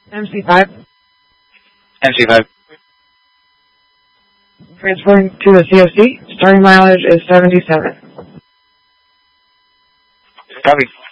MC5. MC5. Transferring to the COC. Starting mileage is 77. Copy.